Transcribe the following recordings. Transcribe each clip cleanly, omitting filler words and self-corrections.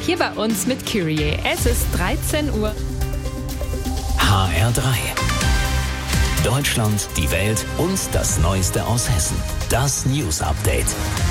hier bei uns mit Kyrie. Es ist 13 Uhr. HR3. Deutschland, die Welt und das Neueste aus Hessen. Das News Update.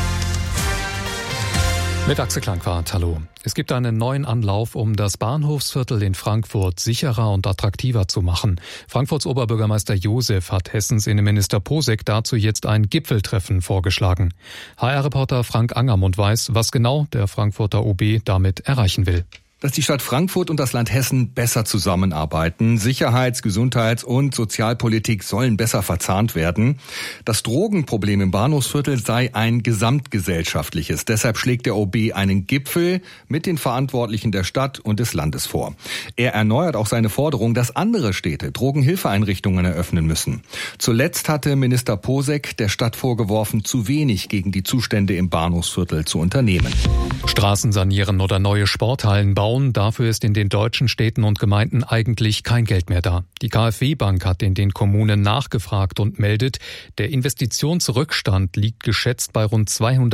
Mit Axel Klangwart, hallo. Es gibt einen neuen Anlauf, um das Bahnhofsviertel in Frankfurt sicherer und attraktiver zu machen. Frankfurts Oberbürgermeister Josef hat Hessens Innenminister Posek dazu jetzt ein Gipfeltreffen vorgeschlagen. HR-Reporter Frank Angermund weiß, was genau der Frankfurter OB damit erreichen will. Dass die Stadt Frankfurt und das Land Hessen besser zusammenarbeiten. Sicherheits-, Gesundheits- und Sozialpolitik sollen besser verzahnt werden. Das Drogenproblem im Bahnhofsviertel sei ein gesamtgesellschaftliches. Deshalb schlägt der OB einen Gipfel mit den Verantwortlichen der Stadt und des Landes vor. Er erneuert auch seine Forderung, dass andere Städte Drogenhilfeeinrichtungen eröffnen müssen. Zuletzt hatte Minister Posek der Stadt vorgeworfen, zu wenig gegen die Zustände im Bahnhofsviertel zu unternehmen. Straßen sanieren oder neue Sporthallen bauen. Dafür ist in den deutschen Städten und Gemeinden eigentlich kein Geld mehr da. Die KfW-Bank hat in den Kommunen nachgefragt und meldet, der Investitionsrückstand liegt geschätzt bei rund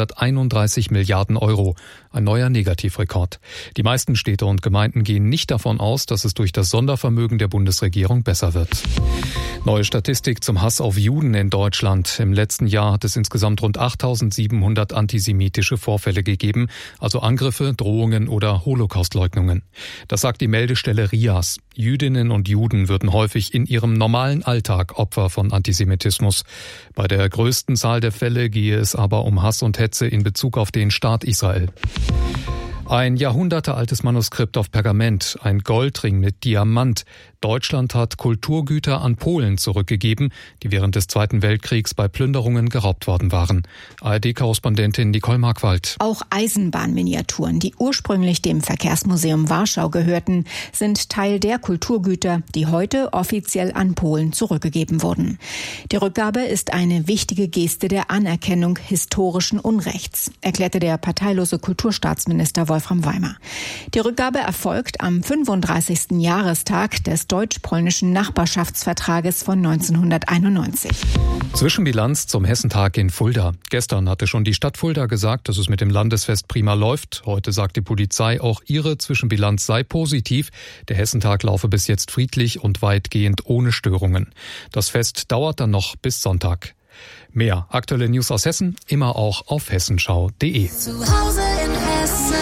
231 Milliarden Euro. Ein neuer Negativrekord. Die meisten Städte und Gemeinden gehen nicht davon aus, dass es durch das Sondervermögen der Bundesregierung besser wird. Neue Statistik zum Hass auf Juden in Deutschland. Im letzten Jahr hat es insgesamt rund 8.700 antisemitische Vorfälle gegeben, also Angriffe, Drohungen oder Holocaustleugnungen. Das sagt die Meldestelle RIAS. Jüdinnen und Juden würden häufig in ihrem normalen Alltag Opfer von Antisemitismus. Bei der größten Zahl der Fälle gehe es aber um Hass und Hetze in Bezug auf den Staat Israel. Ein jahrhundertealtes Manuskript auf Pergament, ein Goldring mit Diamant. Deutschland hat Kulturgüter an Polen zurückgegeben, die während des Zweiten Weltkriegs bei Plünderungen geraubt worden waren. ARD-Korrespondentin Nicole Markwald. Auch Eisenbahnminiaturen, die ursprünglich dem Verkehrsmuseum Warschau gehörten, sind Teil der Kulturgüter, die heute offiziell an Polen zurückgegeben wurden. Die Rückgabe ist eine wichtige Geste der Anerkennung historischen Unrechts, erklärte der parteilose Kulturstaatsminister Wolfram Weimer. Die Rückgabe erfolgt am 35. Jahrestag des deutsch-polnischen Nachbarschaftsvertrages von 1991. Zwischenbilanz zum Hessentag in Fulda. Gestern hatte schon die Stadt Fulda gesagt, dass es mit dem Landesfest prima läuft. Heute sagt die Polizei, auch ihre Zwischenbilanz sei positiv. Der Hessentag laufe bis jetzt friedlich und weitgehend ohne Störungen. Das Fest dauert dann noch bis Sonntag. Mehr aktuelle News aus Hessen, immer auch auf hessenschau.de. Zuhause in Hessen.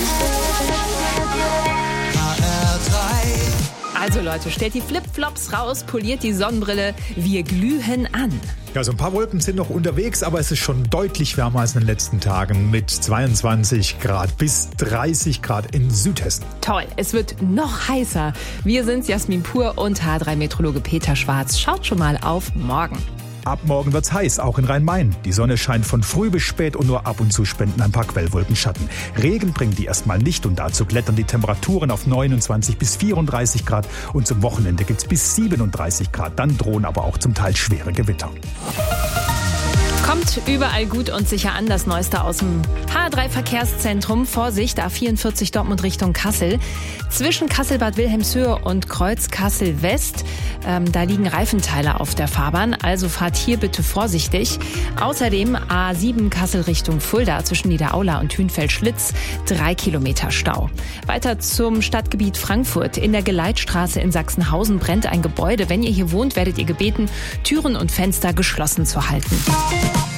Also Leute, stellt die Flipflops raus, poliert die Sonnenbrille, wir glühen an. Ja, so ein paar Wolken sind noch unterwegs, aber es ist schon deutlich wärmer als in den letzten Tagen mit 22 Grad bis 30 Grad in Südhessen. Toll, es wird noch heißer. Wir sind's, Jasmin Pur und H3-Meteorologe Peter Schwarz. Schaut schon mal auf morgen. Ab morgen wird's heiß, auch in Rhein-Main. Die Sonne scheint von früh bis spät und nur ab und zu spenden ein paar Quellwolken Schatten. Regen bringt die erstmal nicht und dazu klettern die Temperaturen auf 29 bis 34 Grad und zum Wochenende gibt's bis 37 Grad. Dann drohen aber auch zum Teil schwere Gewitter. Kommt überall gut und sicher an, das Neueste aus dem H3-Verkehrszentrum. Vorsicht, A44 Dortmund Richtung Kassel. Zwischen Kassel-Bad Wilhelmshöhe und Kreuz-Kassel-West, da liegen Reifenteile auf der Fahrbahn, also fahrt hier bitte vorsichtig. Außerdem A7 Kassel Richtung Fulda, zwischen Niederaula und Hünfeld-Schlitz, 3 Kilometer Stau. Weiter zum Stadtgebiet Frankfurt. In der Geleitstraße in Sachsenhausen brennt ein Gebäude. Wenn ihr hier wohnt, werdet ihr gebeten, Türen und Fenster geschlossen zu halten.